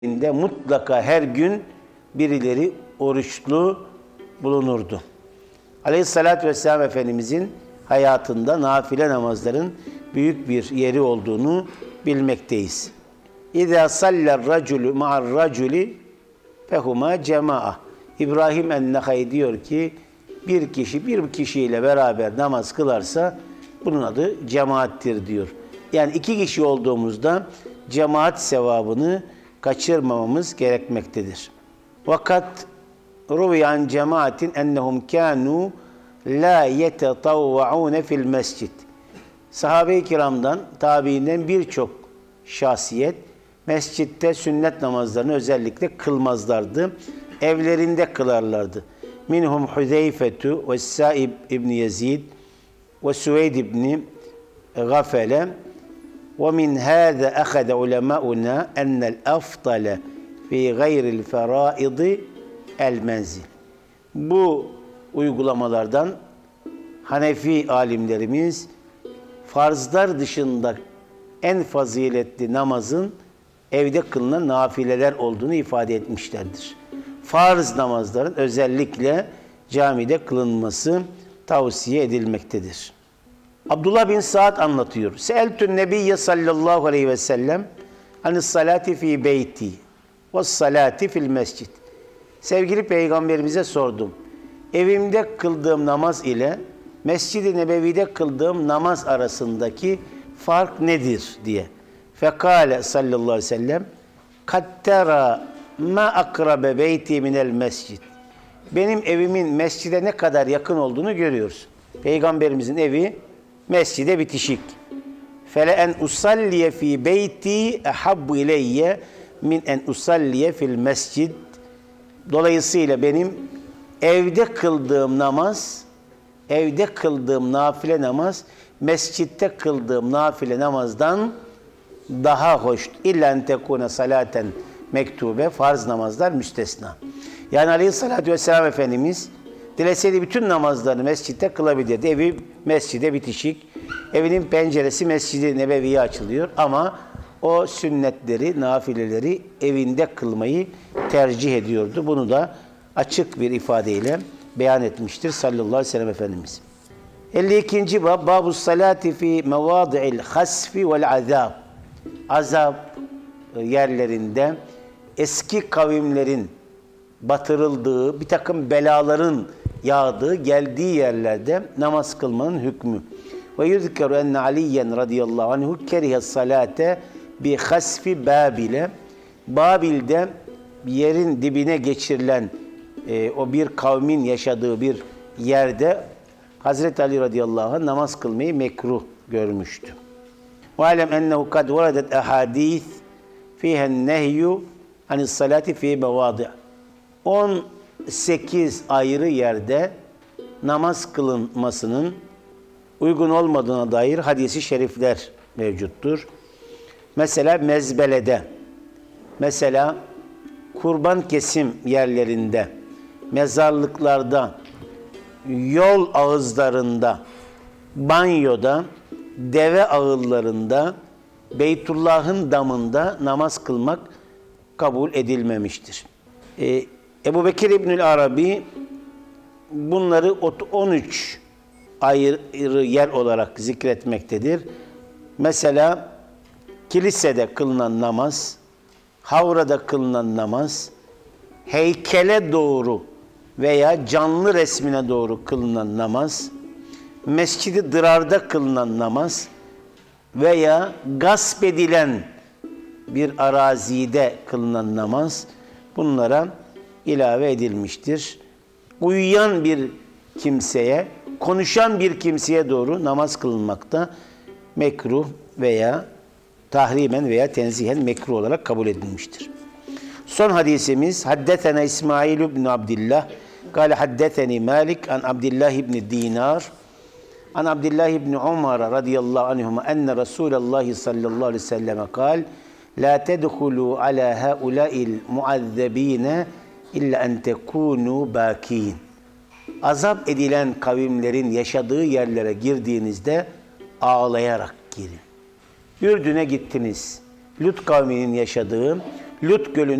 mutlaka her gün birileri oruçlu bulunurdu. Aleyhissalatü vesselam Efendimizin hayatında nafile namazların büyük bir yeri olduğunu bilmekteyiz. İzâ sallar raculu ma'ar raculi fehuma cema'a. İbrahim en-Nehai diyor ki bir kişi bir kişiyle beraber namaz kılarsa bunun adı cemaattir diyor. Yani iki kişi olduğumuzda cemaat sevabını kaçırmamamız gerekmektedir. Fakat ruviyan cemaatin ennehum kânû la yetetavvaûne fil mescid. Sahabe-i kiramdan, tabiinden birçok şahsiyet mescitte sünnet namazlarını özellikle kılmazlardı. Evlerinde kılarlardı. Minhum Huzeyfetu ve Sa'ib İbni Yezid ve Süveyd İbni Gafele ve min hâze ehede ulemâuna ennel afdale fi gayril ferâidi el menzil. Bu uygulamalardan Hanefi alimlerimiz farzlar dışında en faziletli namazın evde kılınan nafileler olduğunu ifade etmişlerdir. Farz namazların özellikle camide kılınması tavsiye edilmektedir. Abdullah bin Sa'd anlatıyor. Seeltün Nebiyye sallallahu aleyhi ve sellem anis salati fi beyti ve salati fil mescid. Sevgili Peygamberimize sordum. Evimde kıldığım namaz ile Mescid-i Nebevi'de kıldığım namaz arasındaki fark nedir diye. Fekale sallallahu aleyhi ve sellem kattera ma akrabe beyti minel mescid. Benim evimin mescide ne kadar yakın olduğunu görüyoruz. Peygamberimizin evi mescide bitişik. Fele en usalliye fi beyti ehabbu ileyye min en usalliye fil mescid. Dolayısıyla benim evde kıldığım namaz, evde kıldığım nafile namaz, mescitte kıldığım nafile namazdan daha hoş. İlla en tekune salaten mektube, farz namazlar müstesna. Yani Aleyhisselatü Vesselam Efendimiz dileseydi bütün namazlarını mescitte kılabilirdi. Evi mescide bitişik. Evinin penceresi Mescid-i Nebevi'ye açılıyor ama o sünnetleri, nafileleri evinde kılmayı tercih ediyordu. Bunu da açık bir ifadeyle beyan etmiştir sallallahu aleyhi ve sellem Efendimiz. 52. bab Babus salati fi mevadi'il hasfi vel azab. Azap yerlerinde eski kavimlerin batırıldığı, bir takım belaların yağdığı, geldiği yerlerde namaz kılmanın hükmü. Ve yuzkeru enne Aliyen radıyallahu anhu kerihe salate bi hasfi Babil'e. Babil'de yerin dibine geçirilen o bir kavmin yaşadığı bir yerde Hazreti Ali radıyallahu anh namaz kılmayı mekruh görmüştü. Ve alem ennehu kad varadet ahadith fihen nehyu anis salati fi mevadi'. 18 ayrı yerde namaz kılınmasının uygun olmadığına dair hadisi şerifler mevcuttur. Mesela mezbelede, mesela kurban kesim yerlerinde, mezarlıklarda, yol ağızlarında, banyoda, deve ağıllarında, Beytullah'ın damında namaz kılmak kabul edilmemiştir. Ebu Bekir İbnül Arabi bunları 13 ayrı yer olarak zikretmektedir. Mesela kilisede kılınan namaz, havrada kılınan namaz, heykele doğru veya canlı resmine doğru kılınan namaz, Mescid-i Dırar'da kılınan namaz veya gasp edilen bir arazide kılınan namaz bunlara ilave edilmiştir. Uyuyan bir kimseye, konuşan bir kimseye doğru namaz kılınmakta mekruh veya tahrimen veya tenzihen mekruh olarak kabul edilmiştir. Son hadisimiz Haddetena İsmail ibn Abdillah kâle haddeteni Malik an Abdillah ibn Dinar an Abdillah ibn Umar radıyallahu anhuma enne Resulallah sallallahu aleyhi ve selleme kâl la tedhulu ala haulâil muazzebîne illa en tekûnû bâkîn. Azap edilen kavimlerin yaşadığı yerlere girdiğinizde ağlayarak girin. Ürdün'e gittiniz. Lut kavminin yaşadığı Lut Gölü'ne